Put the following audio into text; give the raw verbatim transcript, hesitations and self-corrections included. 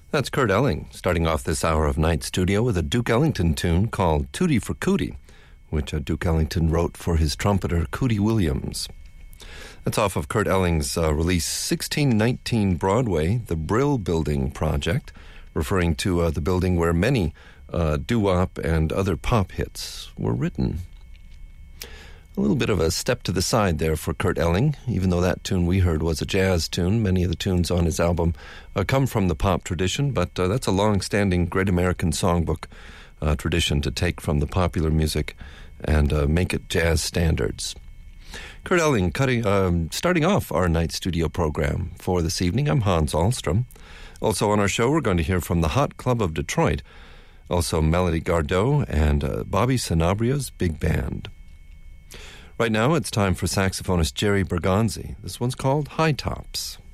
That's Kurt Elling, starting off this hour of Night Studio with a Duke Ellington tune called Tootie for Cootie, which uh, Duke Ellington wrote for his trumpeter Cootie Williams. That's off of Kurt Elling's uh, release sixteen nineteen Broadway, the Brill Building Project, referring to uh, the building where many uh, doo-wop and other pop hits were written. A little bit of a step to the side there for Kurt Elling, even though that tune we heard was a jazz tune. Many of the tunes on his album uh, come from the pop tradition, but uh, that's a long-standing Great American Songbook uh, tradition to take from the popular music and uh, make it jazz standards. Kurt Elling cutting, um, starting off our Night Studio program for this evening. I'm Hans Ahlstrom. Also on our show, we're going to hear from the Hot Club of Detroit, also Melody Gardot and uh, Bobby Sanabria's Big Band. Right now, it's time for saxophonist Jerry Bergonzi. This one's called High Tops.